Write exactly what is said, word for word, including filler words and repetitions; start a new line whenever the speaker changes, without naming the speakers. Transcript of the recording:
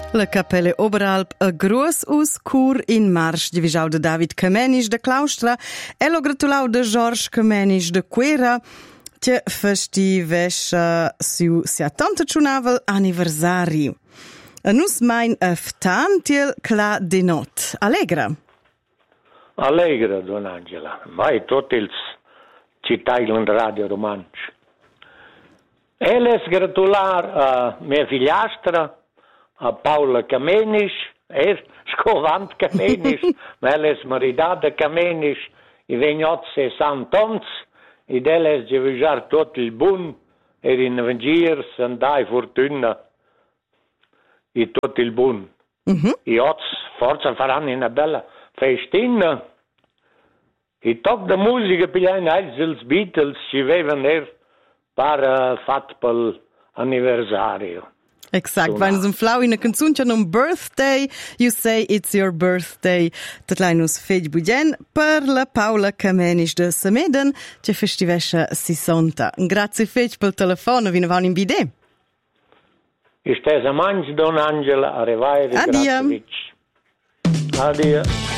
La Capelle Oberalp a gruos us cur in marsch divisau de David Kamenisch de Claustra e lo gratulau de Georges Kamenisch de Quera che festivescha su sia tante chunavel anniversari. A nus mein aftantiel cla de not. Allegra.
Allegra, Don Angela. Mai tot ils Citailand Radio Romansch. Eles gratular a mia figliastra, a Paula Kamenisch, er scovant Kamenisch, ma eles maridada Kamenisch, i vegnot se santons, id eles gevijar tot il bun, er in vengir, sandai fortuna, i tot il bun.
Mhm.
I ots forza faran in una bella festina. I toc de musica pigliain als els Beatles ci vevan er par uh, fat pel anniversario.
Exact, wenn es um Flau in a canzuncha um birthday, you say it's your birthday. Tatleinus fej budien per la Paula Kamenisch de Sameden, che festivescha sessanta. Grazie fej pel telefono, vi ne van in bide.
Istesa mangi, Don Angela, a revaire,
Adia.
grazie. Adia.